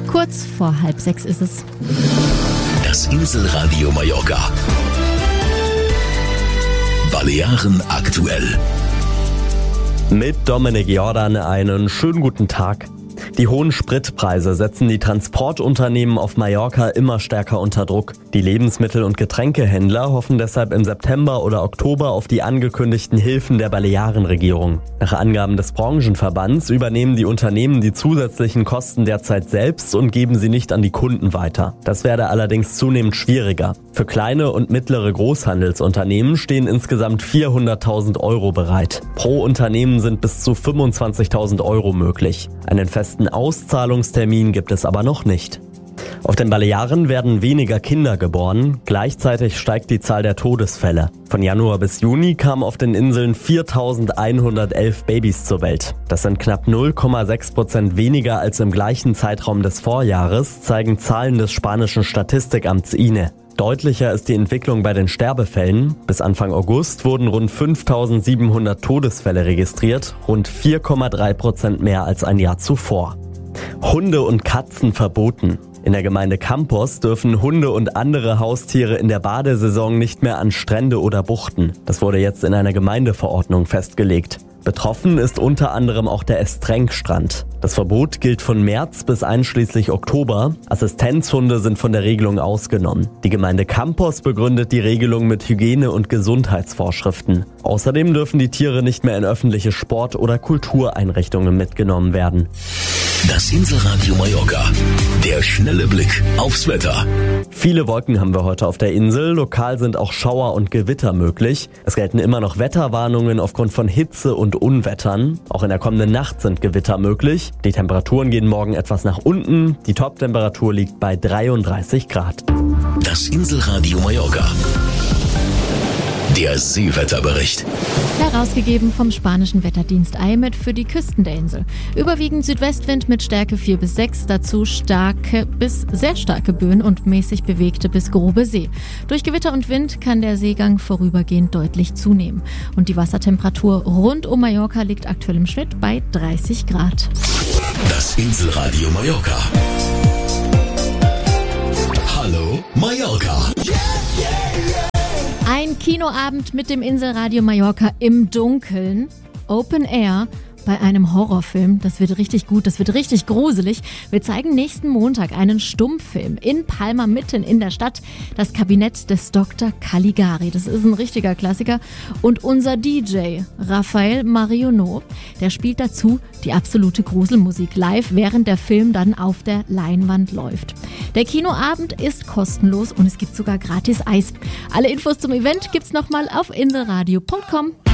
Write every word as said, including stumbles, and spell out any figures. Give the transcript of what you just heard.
Kurz vor halb sechs ist es. Das Inselradio Mallorca. Balearen aktuell. Mit Dominik Jordan einen schönen guten Tag. Die hohen Spritpreise setzen die Transportunternehmen auf Mallorca immer stärker unter Druck. Die Lebensmittel- und Getränkehändler hoffen deshalb im September oder Oktober auf die angekündigten Hilfen der Balearenregierung. Nach Angaben des Branchenverbands übernehmen die Unternehmen die zusätzlichen Kosten derzeit selbst und geben sie nicht an die Kunden weiter. Das werde allerdings zunehmend schwieriger. Für kleine und mittlere Großhandelsunternehmen stehen insgesamt vierhunderttausend Euro bereit. Pro Unternehmen sind bis zu fünfundzwanzigtausend Euro möglich. Einen festen Auszahlungstermin gibt es aber noch nicht. Auf den Balearen werden weniger Kinder geboren, gleichzeitig steigt die Zahl der Todesfälle. Von Januar bis Juni kamen auf den Inseln viertausendeinhundertelf Babys zur Welt. Das sind knapp null Komma sechs Prozent weniger als im gleichen Zeitraum des Vorjahres, zeigen Zahlen des spanischen Statistikamts I N E. Deutlicher ist die Entwicklung bei den Sterbefällen. Bis Anfang August wurden rund fünftausendsiebenhundert Todesfälle registriert, rund vier Komma drei Prozent mehr als ein Jahr zuvor. Hunde und Katzen verboten. In der Gemeinde Campos dürfen Hunde und andere Haustiere in der Badesaison nicht mehr an Strände oder Buchten. Das wurde jetzt in einer Gemeindeverordnung festgelegt. Betroffen ist unter anderem auch der Estrenk-Strand. Das Verbot gilt von März bis einschließlich Oktober. Assistenzhunde sind von der Regelung ausgenommen. Die Gemeinde Campos begründet die Regelung mit Hygiene- und Gesundheitsvorschriften. Außerdem dürfen die Tiere nicht mehr in öffentliche Sport- oder Kultureinrichtungen mitgenommen werden. Das Inselradio Mallorca. Der schnelle Blick aufs Wetter. Viele Wolken haben wir heute auf der Insel. Lokal sind auch Schauer und Gewitter möglich. Es gelten immer noch Wetterwarnungen aufgrund von Hitze und Unwettern. Auch in der kommenden Nacht sind Gewitter möglich. Die Temperaturen gehen morgen etwas nach unten. Die Toptemperatur liegt bei dreiunddreißig Grad. Das Inselradio Mallorca. Der Seewetterbericht. Herausgegeben vom spanischen Wetterdienst I M E D für die Küsten der Insel. Überwiegend Südwestwind mit Stärke vier bis sechs, dazu starke bis sehr starke Böen und mäßig bewegte bis grobe See. Durch Gewitter und Wind kann der Seegang vorübergehend deutlich zunehmen. Und die Wassertemperatur rund um Mallorca liegt aktuell im Schnitt bei dreißig Grad. Das Inselradio Mallorca. Hallo Mallorca. Ein Kinoabend mit dem Inselradio Mallorca im Dunkeln, Open Air, bei einem Horrorfilm. Das wird richtig gut, das wird richtig gruselig. Wir zeigen nächsten Montag einen Stummfilm in Palma, mitten in der Stadt. Das Kabinett des Doktor Caligari. Das ist ein richtiger Klassiker. Und unser D J, Rafael Marionot, der spielt dazu die absolute Gruselmusik live, während der Film dann auf der Leinwand läuft. Der Kinoabend ist kostenlos und es gibt sogar gratis Eis. Alle Infos zum Event gibt's nochmal auf inselradio punkt com.